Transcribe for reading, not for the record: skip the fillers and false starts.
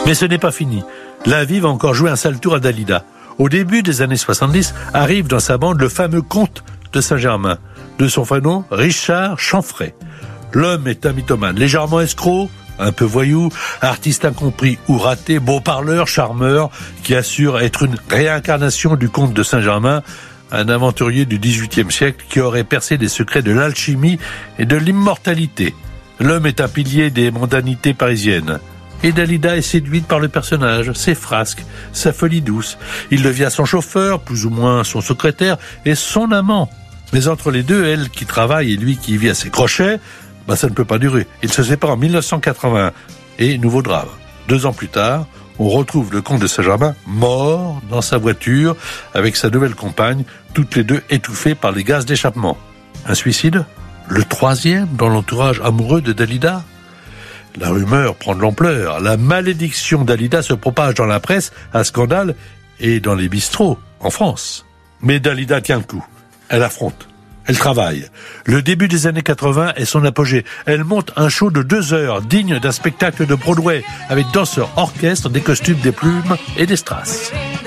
Mais ce n'est pas fini. La vie va encore jouer un sale tour à Dalida. Au début des années 70, arrive dans sa bande le fameux comte de Saint-Germain, de son vrai nom Richard Chanfray. L'homme est un mythomane, légèrement escroc, un peu voyou, artiste incompris ou raté, beau parleur, charmeur, qui assure être une réincarnation du comte de Saint-Germain, un aventurier du XVIIIe siècle qui aurait percé les secrets de l'alchimie et de l'immortalité. L'homme est un pilier des mondanités parisiennes. Et Dalida est séduite par le personnage, ses frasques, sa folie douce. Il devient son chauffeur, plus ou moins son secrétaire, et son amant. Mais entre les deux, elle qui travaille et lui qui vit à ses crochets, ça ne peut pas durer. Ils se séparent en 1980. Et nouveau drame. 2 ans plus tard, on retrouve le comte de Saint-Germain mort dans sa voiture avec sa nouvelle compagne, toutes les deux étouffées par les gaz d'échappement. Un suicide ? Le 3e dans l'entourage amoureux de Dalida ? La rumeur prend de l'ampleur. La malédiction Dalida se propage dans la presse, un scandale, et dans les bistrots, en France. Mais Dalida tient le coup. Elle affronte. Elle travaille. Le début des années 80 est son apogée. Elle monte un show de 2 heures, digne d'un spectacle de Broadway, avec danseurs, orchestre, des costumes, des plumes et des strass.